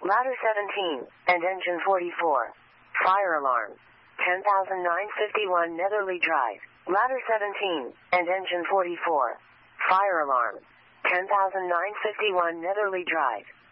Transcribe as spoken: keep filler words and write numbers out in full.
Ladder seventeen, and engine forty-four. Fire alarm. ten thousand nine hundred fifty-one Netherley Drive. Ladder seventeen, and engine forty-four. Fire alarm. ten thousand nine hundred fifty-one Netherley Drive.